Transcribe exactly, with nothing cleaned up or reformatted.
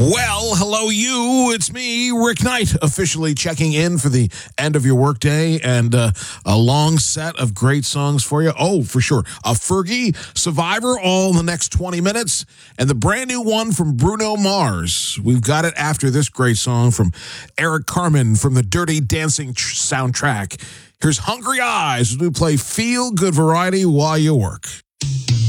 Well, hello, you. It's me, Rick Knight, officially checking in for the end of your workday and uh, a long set of great songs for you. Oh, for sure. A Fergie, Survivor, all in the next twenty minutes, and the brand new one from Bruno Mars. We've got it after this great song from Eric Carmen from the Dirty Dancing tr- soundtrack. Here's Hungry Eyes as we play feel-good variety while you work.